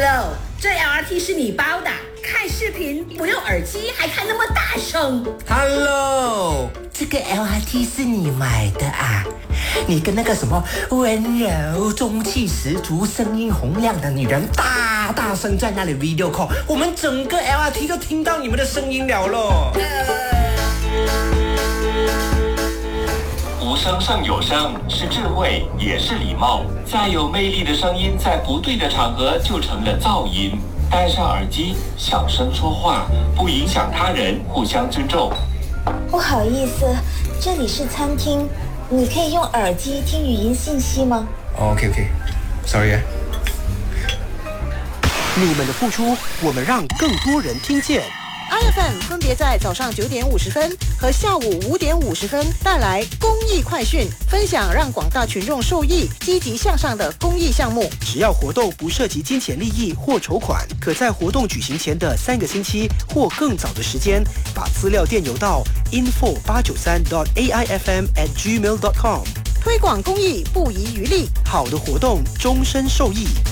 Hello， 这 LRT 是你包的，看视频不用耳机还看那么大声。 Hello， 这个 LRT 是你买的啊？你跟那个什么温柔、中气十足、声音洪亮的女人大声在那里 video call， 我们整个 LRT 都听到你们的声音了咯。 无声胜有声，是智慧，也是礼貌。再有魅力的声音，在不对的场合就成了噪音。戴上耳机，小声说话，不影响他人，互相尊重。 不好意思，这里是餐厅，你可以用耳机听语音信息吗 ？OK，Sorry。 你们的付出，我们让更多人听见。 iFM 分别在早上9点50分和下午5点50分带来公益快讯，分享让广大群众受益、积极向上的公益项目。 只要活动不涉及金钱利益或筹款，可在活动举行前的3个星期或更早的时间，把资料电邮到 info893.aifm@gmail.com。 推广公益不遗余力， 好的活动终身受益。